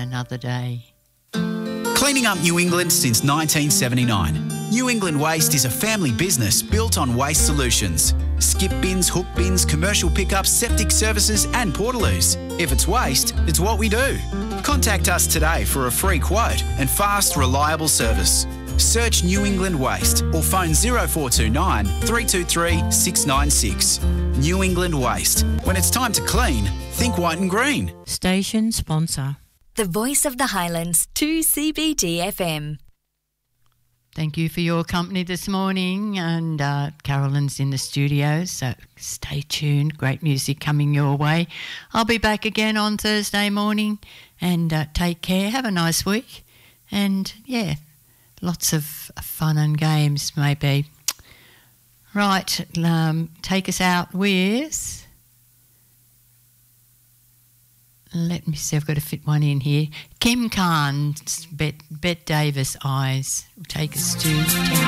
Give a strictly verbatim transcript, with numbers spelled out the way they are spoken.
another day. Cleaning up New England since nineteen seventy-nine. New England Waste is a family business built on waste solutions. Skip bins, hook bins, commercial pickups, septic services and portaloos. If it's waste, it's what we do. Contact us today for a free quote and fast, reliable service. Search New England Waste or phone zero four two nine, three two three, six nine six. New England Waste. When it's time to clean, think white and green. Station sponsor. The Voice of the Highlands, two C B D F M. Thank you for your company this morning, and uh, Carolyn's in the studio, so stay tuned. Great music coming your way. I'll be back again on Thursday morning, and uh, take care. Have a nice week, and yeah, lots of fun and games maybe. Right, um, take us out with... Let me see, I've got to fit one in here. Kim Carnes, Bet, Bet Davis Eyes. Will take us to...